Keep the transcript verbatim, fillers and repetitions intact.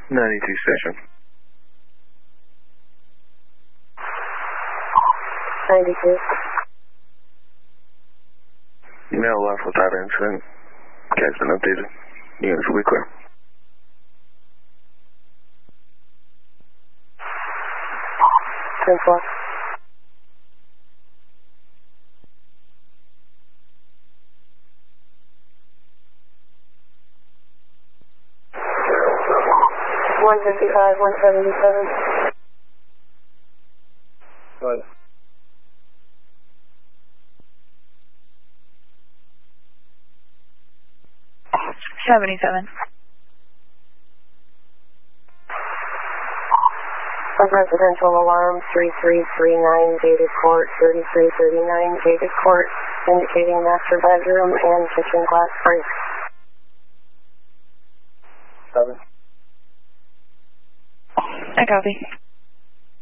ninety-two station. ninety-two. Email left without incident. Guy's been updated. Units will be clear. ten four. one fifty-five, one seventy-seven. Good. seventy-seven. Residential alarm three three three nine, Dated Court, thirty-three thirty-nine, Dated Court, indicating master bedroom and kitchen glass break. Seven. I copy.